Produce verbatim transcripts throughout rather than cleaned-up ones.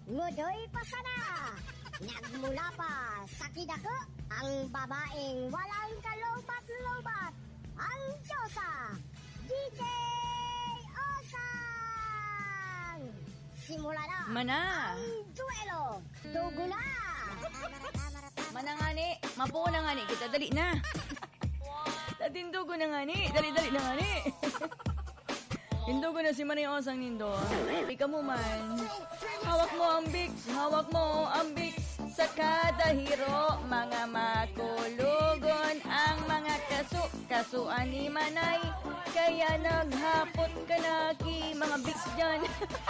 Ngudoy pa sana. Nagmula pa sa kidako ang babaeng walang kalobat-lobat. Ang Diyosa, D J Osang! Simula na Mana. ang duelo. Dugo na! Manangani, mapuo na ngani kita, dali na. Tatindugo na ngani, dali-dali na ngani. Hindugo na si Manay Osang nindo. Ika mo man. Hawak mo ang bigs, hawak mo ang bigs. Sa kada hiro, mga makulugon ang mga kaso, kasuan ni Manay. Kaya naghapot ka na ki mga bigs dyan.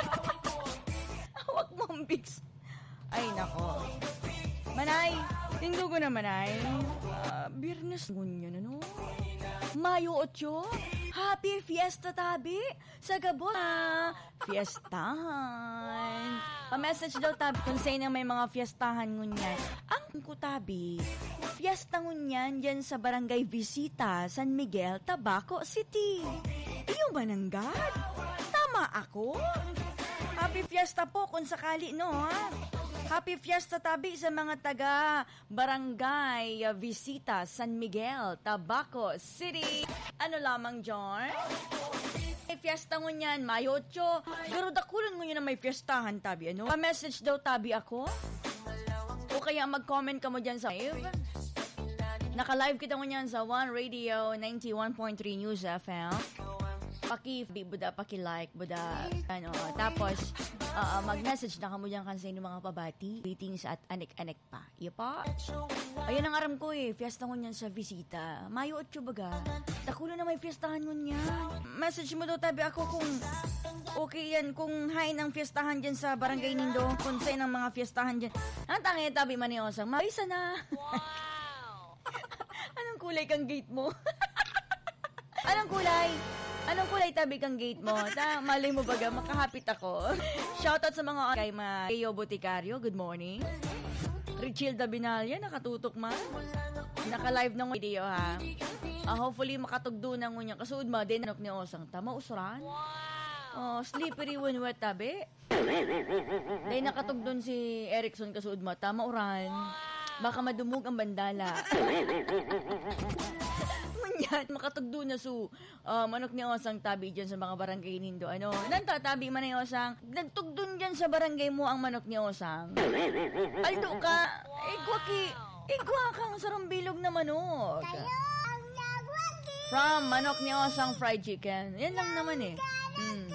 Hawak mo ang bigs. Ay, nako. Manay, tindugo na Manay. Uh, Birnes ngunyan, ano? Mayo otyo. Happy Fiesta tabi. Sa gabot. Ah, fiestahan. Pa-message daw tabi kung sa'yo na may mga fiestahan ngunyan. Ang kutabi, fiesta ngunyan dyan sa Barangay Visita, San Miguel, Tabaco City. Iyo mananggad? Tama ako? Happy Fiesta po kung sakali, no, ha? Happy Fiesta tabi sa mga taga Barangay Visita, San Miguel, Tabaco City. Ano lamang, John? May fiesta mo niyan, Mayo otso. Pero dakulan mo yun na may fiestahan tabi, ano? Pa-message daw tabi ako? O kaya mag-comment ka mo dyan sa live? Naka-live kita mo niyan sa One Radio ninety-one point three News F M. Paki, buda, paki-like, buda, ano, tapos, uh, mag-message na ka mo dyan kasi ng mga pabati, greetings at anek-anek pa. Iya pa? Ayun ang aram ko eh, fiesta mo niyan sa Visita. Mayo otso baga. Takulo na may fiestahan mo niyan. Message mo daw tabi ako kung okay yan, kung hain ang fiestahan dyan sa Barangay Nindo, kung sa'yo ng mga fiestahan dyan. Ang tangi tabi Manay Osang, marisa na. Wow! Anong kulay kang gate mo? Anong kulay? Anong kulay tabi kang gate mo? Ta, malay mo baga, makahapit ako. Shoutout sa mga kay Mayo Boticario, good morning. Richilda Binalya, nakatutok man. Naka-live ng video, ha? Uh, hopefully, makatugdo na ngunya. Kasuod ma, din anok ni Osang, tama usuran? Oh, slippery when wet tabi. Dahil nakatugdon si Erickson kasuod ma, tama uran. Baka madumog ang bandala. Yan, makatugdo na su uh, manok ni Osang tabi dyan sa mga barangay nindo. Ano? Nantatabi man ni Osang, nagtugdon dyan sa barangay mo ang manok ni Osang. Aldo ka, igwa ki, igwa kang sarumbilog na manok. From manok ni Osang fried chicken. Yan lang naman eh. Hmm.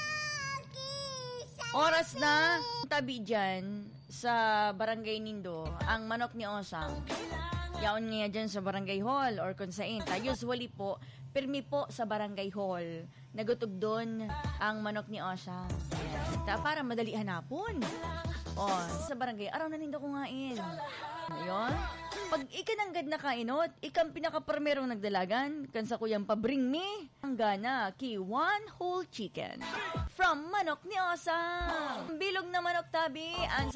Oras na, tabi dyan sa barangay nindo ang manok ni Osang. Yaon nga dyan sa barangay hall or kung saan. Usually po, pirmi po sa barangay hall. Nagutog doon ang manok ni Osang. Ta para madali hanapon. O, sa barangay, araw na nindo kumain. Ayun. Pag ikananggad na kainot, ikang pinaka-permerong nagdalagan, kan sa kuyang pabring me, ang gana, ki one whole chicken. From manok ni Osang. Bilog na manok tabi, ang